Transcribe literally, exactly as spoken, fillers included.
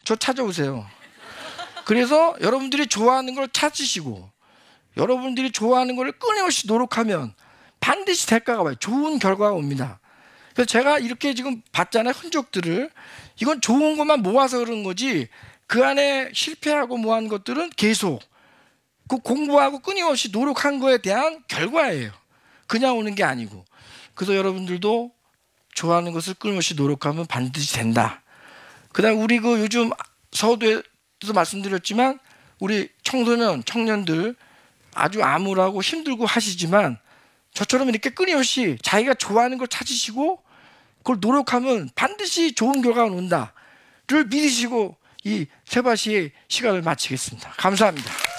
저 찾아오세요. 그래서 여러분들이 좋아하는 걸 찾으시고 여러분들이 좋아하는 걸 끊임없이 노력하면 반드시 대가가 와요. 좋은 결과가 옵니다. 그래서 제가 이렇게 지금 봤잖아요. 흔적들을. 이건 좋은 것만 모아서 그런 거지 그 안에 실패하고 뭐한 것들은 계속 그 공부하고 끊임없이 노력한 거에 대한 결과예요. 그냥 오는 게 아니고. 그래서 여러분들도 좋아하는 것을 끊임없이 노력하면 반드시 된다. 그다음 우리 그 요즘 서두에도 말씀드렸지만 우리 청소년, 청년들 아주 암울하고 힘들고 하시지만 저처럼 이렇게 끊임없이 자기가 좋아하는 걸 찾으시고 그걸 노력하면 반드시 좋은 결과가 온다를 믿으시고 이 세바시의 시간을 마치겠습니다. 감사합니다.